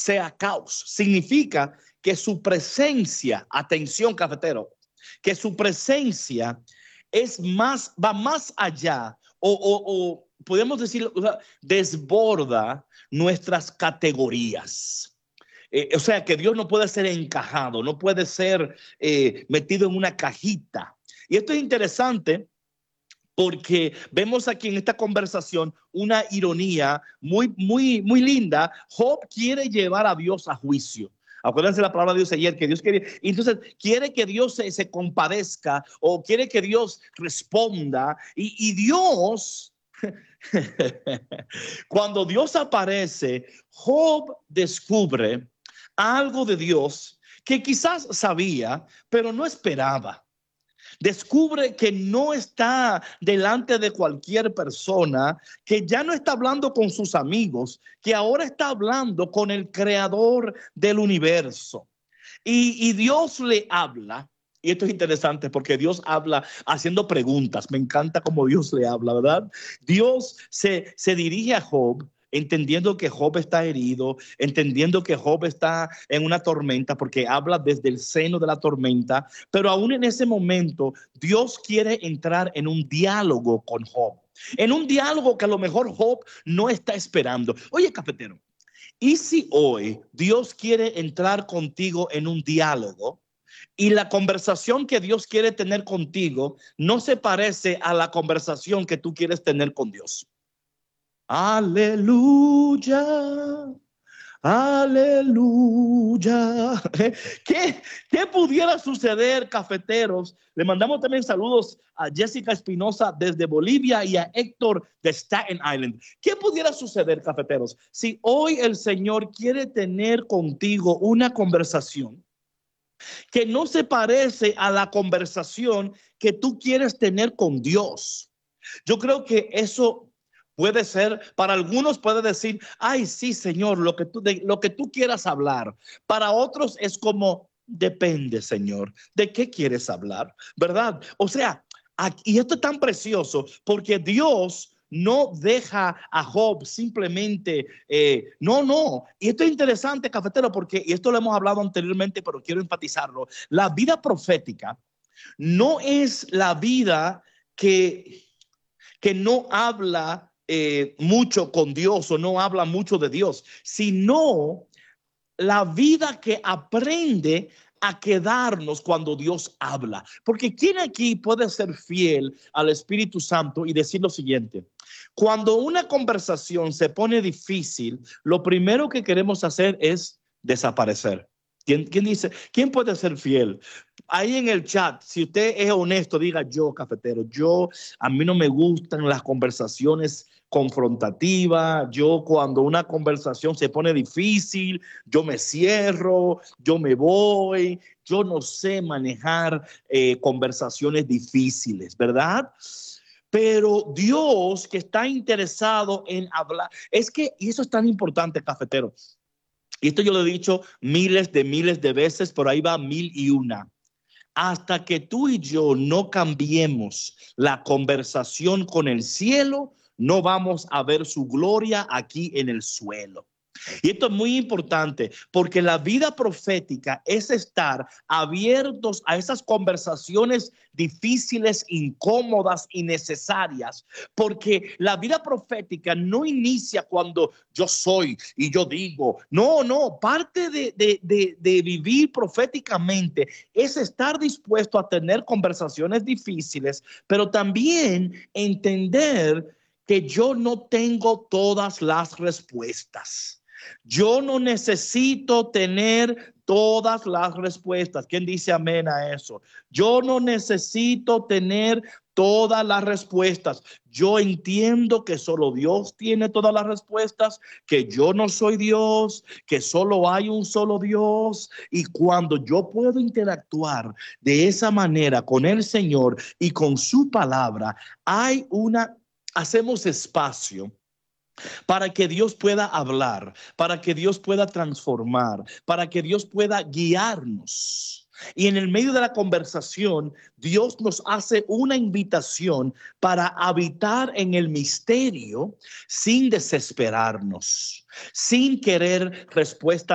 sea caos. Significa que su presencia, atención cafetero, que su presencia va más allá o podemos decir, o sea, desborda nuestras categorías. O sea, que Dios no puede ser encajado, no puede ser metido en una cajita. Y esto es interesante porque vemos aquí en esta conversación una ironía muy linda. Job quiere llevar a Dios a juicio. Acuérdense la palabra de Dios ayer, que Dios quiere, entonces quiere que Dios se compadezca o quiere que Dios responda. Y Dios, cuando Dios aparece, Job descubre algo de Dios que quizás sabía, pero no esperaba. Descubre que no está delante de cualquier persona, que ya no está hablando con sus amigos, que ahora está hablando con el creador del universo. Y Dios le habla. Y esto es interesante porque Dios habla haciendo preguntas. Me encanta cómo Dios le habla, ¿verdad? Dios se dirige a Job, entendiendo que Job está herido, entendiendo que Job está en una tormenta, porque habla desde el seno de la tormenta, pero aún en ese momento Dios quiere entrar en un diálogo con Job, en un diálogo que a lo mejor Job no está esperando. Oye, cafetero, ¿y si hoy Dios quiere entrar contigo en un diálogo y la conversación que Dios quiere tener contigo no se parece a la conversación que tú quieres tener con Dios? Aleluya, aleluya. ¿Qué pudiera suceder, cafeteros? Le mandamos también saludos a Jessica Espinosa desde Bolivia y a Héctor de Staten Island. ¿Qué pudiera suceder, cafeteros, si hoy el Señor quiere tener contigo una conversación que no se parece a la conversación que tú quieres tener con Dios? Yo creo que eso puede ser, para algunos puede decir, ay, sí, Señor, lo que tú quieras hablar. Para otros es como, depende, Señor, ¿de qué quieres hablar? ¿Verdad? O sea, y esto es tan precioso porque Dios no deja a Job simplemente, no. Y esto es interesante, cafetero, porque, y esto lo hemos hablado anteriormente, pero quiero enfatizarlo. La vida profética no es la vida que no habla mucho con Dios o no habla mucho de Dios, sino la vida que aprende a quedarnos cuando Dios habla. Porque ¿quién aquí puede ser fiel al Espíritu Santo y decir lo siguiente? Cuando una conversación se pone difícil, lo primero que queremos hacer es desaparecer. ¿Quién dice? ¿Quién puede ser fiel? Ahí en el chat, si usted es honesto, diga yo, cafetero, a mí no me gustan las conversaciones confrontativas. Yo cuando una conversación se pone difícil, yo me cierro, yo me voy. Yo no sé manejar conversaciones difíciles, ¿verdad? Pero Dios, que está interesado en hablar, y eso es tan importante, cafetero. Y esto yo lo he dicho miles de veces, por ahí va 1001. Hasta que tú y yo no cambiemos la conversación con el cielo, no vamos a ver su gloria aquí en el suelo. Y esto es muy importante porque la vida profética es estar abiertos a esas conversaciones difíciles, incómodas y necesarias, porque la vida profética no inicia cuando yo soy y yo digo, no, parte de vivir proféticamente es estar dispuesto a tener conversaciones difíciles, pero también entender que yo no tengo todas las respuestas. Yo no necesito tener todas las respuestas. ¿Quién dice amén a eso? Yo no necesito tener todas las respuestas. Yo entiendo que solo Dios tiene todas las respuestas, que yo no soy Dios, que solo hay un solo Dios. Y cuando yo puedo interactuar de esa manera con el Señor y con su palabra, hacemos espacio para que Dios pueda hablar, para que Dios pueda transformar, para que Dios pueda guiarnos. Y en el medio de la conversación, Dios nos hace una invitación para habitar en el misterio sin desesperarnos, sin querer respuestas